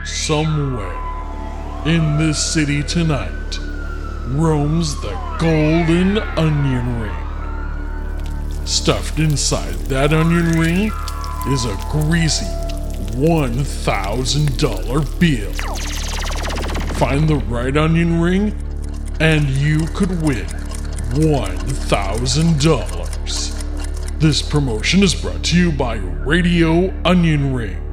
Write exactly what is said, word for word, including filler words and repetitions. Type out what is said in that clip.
Somewhere in this city tonight roams the golden onion ring. Stuffed inside that onion ring is a greasy one thousand dollar bill. Find the right onion ring and you could win one thousand dollars. This promotion is brought to you by Radio Onion Ring.